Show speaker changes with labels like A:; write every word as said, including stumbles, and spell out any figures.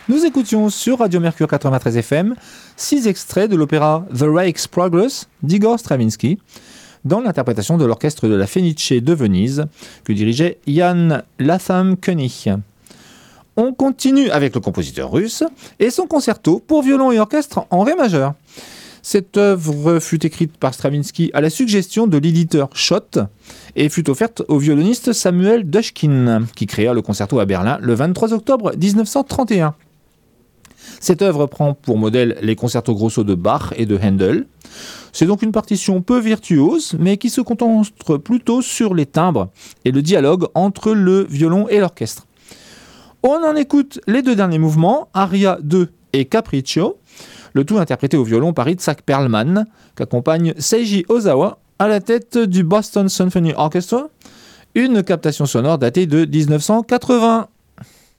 A: Nous écoutions sur Radio Mercure quatre-vingt-treize F M six extraits de l'opéra The Rake's Progress d'Igor Stravinsky, dans l'interprétation de l'orchestre de la Fenice de Venise, que dirigeait Jan Latham König. On continue avec le compositeur russe et son concerto pour violon et orchestre en ré majeur. Cette œuvre fut écrite par Stravinsky à la suggestion de l'éditeur Schott et fut offerte au violoniste Samuel Dushkin, qui créa le concerto à Berlin le vingt-trois octobre dix-neuf cent trente et un. Cette œuvre prend pour modèle les concertos grosso de Bach et de Handel. C'est donc une partition peu virtuose, mais qui se concentre plutôt sur les timbres et le dialogue entre le violon et l'orchestre. On en écoute les deux derniers mouvements, Aria deux et Capriccio, le tout interprété au violon par Itzhak Perlman, qu'accompagne Seiji Ozawa à la tête du Boston Symphony Orchestra, une captation sonore datée de dix-neuf cent quatre-vingts.